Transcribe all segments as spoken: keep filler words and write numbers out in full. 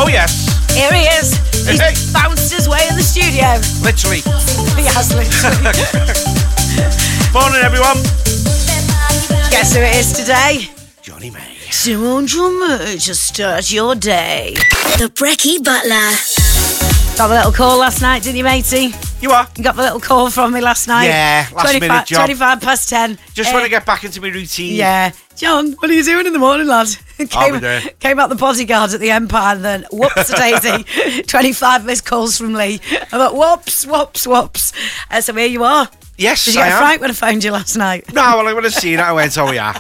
Oh, yes. Here he is. He's Hey. bounced his way in the studio. Literally. He has literally. Morning, everyone. Guess who it is today? Johnny May. two hundred to start your day. The Brekkie Butler. Got a little call last night, didn't you, matey? You are? You got the little call from me last night? Yeah, last twenty-five, minute job. twenty-five past ten. Just Uh, want to get back into my routine. Yeah. John, what are you doing in the morning, lad? I'll came, be there. came out the bodyguard at the Empire and then whoops a daisy. twenty-five missed calls from Lee. I thought, whoops, whoops, whoops. Uh, so here you are. Yes, Did you I get a am. fright when I phoned you last night? No, well, I want to see that. I went, oh, yeah.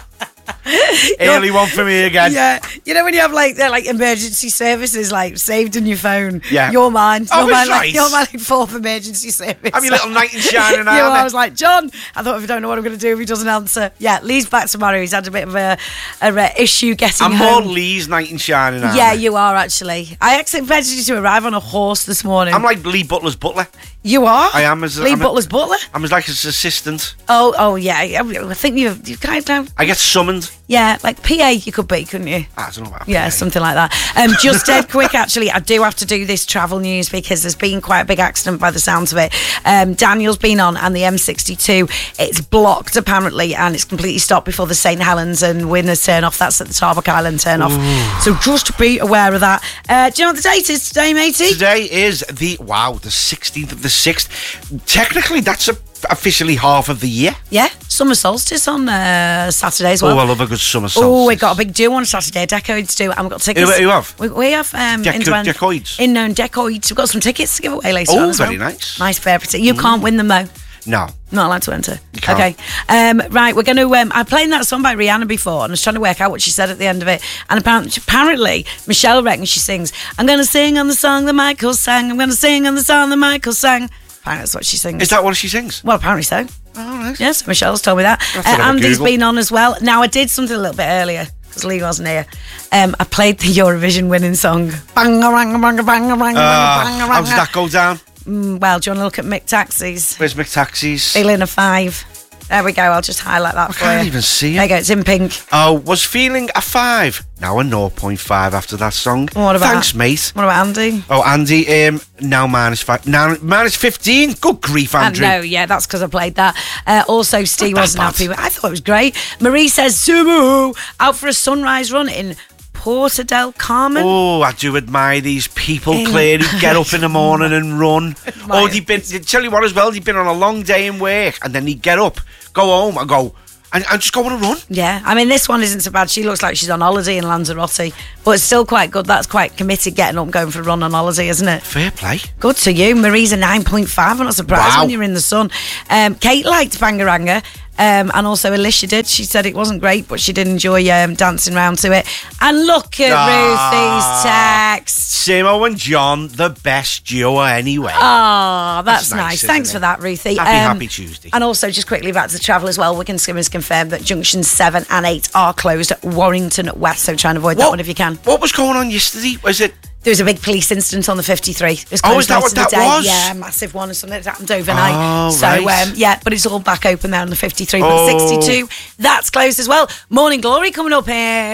Early one for me again. Yeah, you know when you have like they're like emergency services like saved in your phone. Yeah. You're mine. Oh, You're it's mine. Like, right. you're my like, fourth emergency service. Have your little knight in shining Yeah, well, armour. I was like, John, I thought if I don't know what I'm going to do if he doesn't answer. Yeah, Lee's back tomorrow. He's had a bit of a, a, a issue getting I'm home. more Lee's knight in shining armour. Yeah, you are actually. I expected you to arrive on a horse this morning. I'm like Lee Butler's butler. You are? I am as a- Lee I'm a- Butler's butler? I'm as like his assistant. Oh, oh yeah. I think you've, you've kind of, I get summoned. yeah, like P A you could be, couldn't you? I don't know about Yeah, P A. something like that. Um, just dead quick, actually, I do have to do this travel news because there's been quite a big accident by the sounds of it. Um, Daniel's been on, and the M sixty-two, it's blocked apparently, and it's completely stopped before the Saint Helens and Winners turn off. That's at the Tarbuck Island turn off. So just be aware of that. Uh, do you know what the date is today, matey? Today is the, wow, the sixteenth of the sixth. Technically, that's a, officially half of the year. Yeah, summer solstice on uh, Saturday as well. Oh, I love a good summer solstice. Oh, we got a big do on Saturday, Decoids do, and we've got tickets. Who- who have? We, we have um, Deco- into an- Decoids? In known Decoids. We've got some tickets to give away later Oh, on as very well. nice. Nice fair. You can't win them though. No. Not allowed to enter. can't. Okay. Um, right, we're going to. Um, I played that song by Rihanna before, and I was trying to work out what she said at the end of it. And apparently, apparently Michelle reckons she sings, "I'm going to sing on the song that Michael sang. I'm going to sing on the song that Michael sang." Apparently, that's what she sings. Is that what she sings? Well, apparently so. Oh, right. Yes, Michelle's told me that. Have to Uh, have a Andy's Google. been on as well. Now, I did something a little bit earlier because Lee wasn't here. Um, I played the Eurovision winning song. Bang a rang a bang a bang a bang a Uh, bang a how does bang. that go down? Mm, well, do you want to look at Mick Taxis? Where's McTaxis? Feeling a five. There we go. I'll just highlight that I for can't you. even see There it. you go. It's in pink. Oh, was feeling a five. Now a zero point five after that song. What about- Thanks, mate. What about Andy? Oh, Andy, um, now minus five. Now minus fifteen. Good grief, Uh, Andrew. no, yeah, that's because I played that. Uh, also, Steve Not that wasn't bad. happy. But I thought it was great. Marie says, Sumu, out for a sunrise run in Porta del Carmen. Oh, I do admire these people, Eh. Claire, who get up in the morning and run. Admire. Or they've been, tell you what as well, they've been on a long day in work and then they get up, go home and go, and, and just go on a run. Yeah, I mean, this one isn't so bad. She looks like she's on holiday in Lanzarote, but it's still quite good. That's quite committed, getting up and going for a run on holiday, isn't it? Fair play. Good to you. Marie's a nine point five. I'm not surprised Wow. when you're in the sun. Um, Kate liked Bangaranga. Um, and also Alicia did. She said it wasn't great, but she did enjoy um, dancing around to it. And look at Ah. Ruthie's text. Simo and John, the best duo anyway. Oh, that's, That's nice, nice. isn't Thanks it? for that, Ruthie. Happy, happy Tuesday. And also, just quickly back to the travel as well. Wigan Skimmers confirmed that junctions seven and eight are closed at Warrington West, so try and avoid that What- one if you can. What was going on yesterday? Was it? There was a big police incident on the fifty-three. It was Oh, closed is that most what of the that day. was? Yeah, a massive one, and something that happened overnight. Oh, so, right. um, yeah, but it's all back open there on the fifty-three. But Oh. sixty-two, that's closed as well. Morning Glory coming up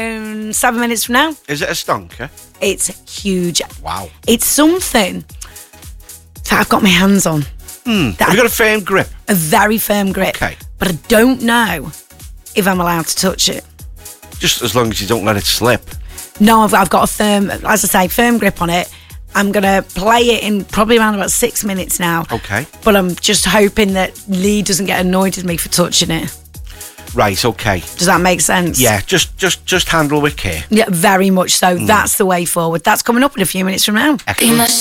in seven minutes from now. Is it a stonker? It's huge. Wow. It's something that I've got my hands on. Hmm. That Have you got a firm grip? a very firm grip. Okay. But I don't know if I'm allowed to touch it. Just as long as you don't let it slip. No, I've, I've got a firm, as I say, firm grip on it. I'm going to play it in probably around about six minutes now. Okay. But I'm just hoping that Lee doesn't get annoyed with me for touching it. Right, okay. Does that make sense? Yeah, just just just handle with care. Yeah, very much so. That's the way forward. That's coming up in a few minutes from now. Excellent.